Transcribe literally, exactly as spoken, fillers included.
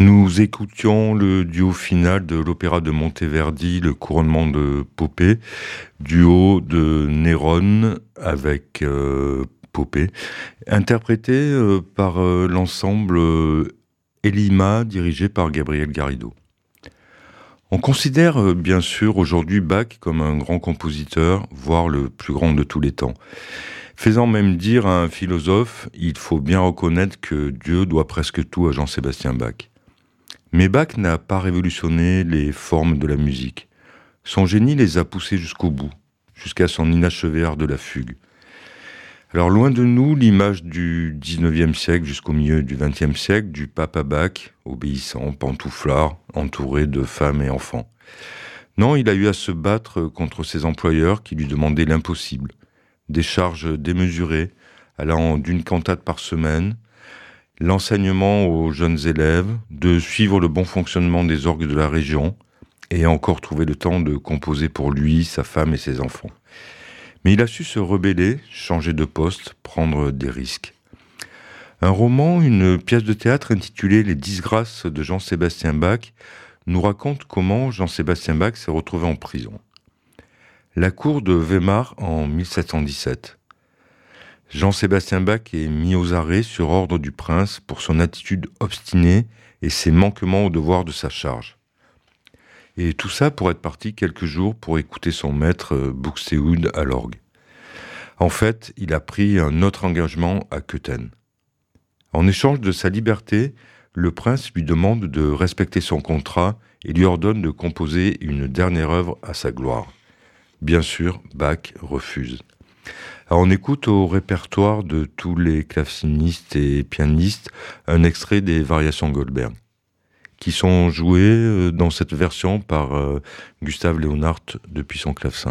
Nous écoutions le duo final de l'opéra de Monteverdi, Le couronnement de Popée, duo de Néron avec euh, Popée, interprété euh, par euh, l'ensemble euh, Elima, dirigé par Gabriel Garrido. On considère euh, bien sûr aujourd'hui Bach comme un grand compositeur, voire le plus grand de tous les temps. Faisant même dire à un philosophe, il faut bien reconnaître que Dieu doit presque tout à Jean-Sébastien Bach. Mais Bach n'a pas révolutionné les formes de la musique. Son génie les a poussées jusqu'au bout, jusqu'à son inachevé art de la fugue. Alors loin de nous l'image du dix-neuvième siècle jusqu'au milieu du vingtième siècle, du papa Bach, obéissant, pantouflard, entouré de femmes et enfants. Non, il a eu à se battre contre ses employeurs qui lui demandaient l'impossible. Des charges démesurées, allant d'une cantate par semaine, l'enseignement aux jeunes élèves, de suivre le bon fonctionnement des orgues de la région, et encore trouver le temps de composer pour lui, sa femme et ses enfants. Mais il a su se rebeller, changer de poste, prendre des risques. Un roman, une pièce de théâtre intitulée « Les disgrâces de Jean-Sébastien Bach » nous raconte comment Jean-Sébastien Bach s'est retrouvé en prison. La cour de Weimar en mille sept cent dix-sept. Jean-Sébastien Bach est mis aux arrêts sur ordre du prince pour son attitude obstinée et ses manquements au devoir de sa charge. Et tout ça pour être parti quelques jours pour écouter son maître Buxtehude à l'orgue. En fait, il a pris un autre engagement à Köthen. En échange de sa liberté, le prince lui demande de respecter son contrat et lui ordonne de composer une dernière œuvre à sa gloire. Bien sûr, Bach refuse. Alors on écoute au répertoire de tous les clavecinistes et pianistes un extrait des Variations Goldberg, qui sont jouées dans cette version par euh, Gustave Leonhardt depuis son clavecin.